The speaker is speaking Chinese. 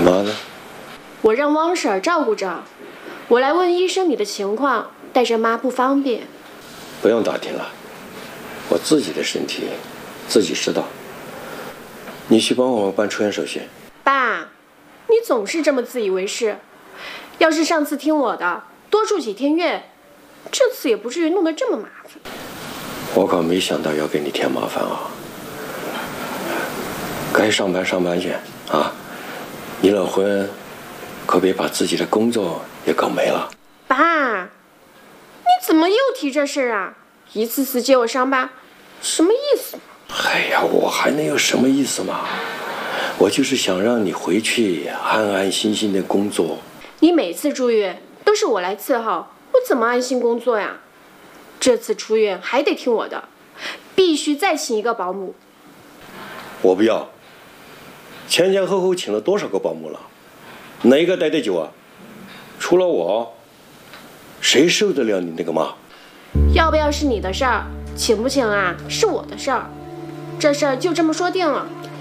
妈呢？ 我让汪婶照顾着。我来问医生你的情况，带着妈不方便。 不用打听了，我自己的身体自己知道。你去帮我办出院手续。 爸，你总是这么自以为是。要是上次听我的，多住几天院，这次也不至于弄得这么麻烦。 我可没想到要给你添麻烦啊！该上班上班去啊！离了婚，可别把自己的工作也搞没了。 爸，你怎么又提这事啊？一次次揭我伤疤，什么意思？ 哎呀，我还能有什么意思嘛？我就是想让你回去安安心心的工作。 你每次住院都是我来伺候，我怎么安心工作呀？这次出院还得听我的，必须再请一个保姆。 我不要。前后请了多少个保姆了？哪个待得久啊？除了我，谁受得了你那个妈？ 要不要是你的事儿，请不请啊是我的事儿，这事儿就这么说定了。